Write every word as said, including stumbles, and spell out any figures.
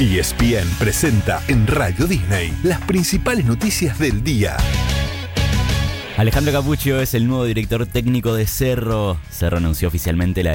E S P N presenta en Radio Disney las principales noticias del día. Alejandro Cappuccio es el nuevo director técnico de Cerro. Cerro anunció oficialmente la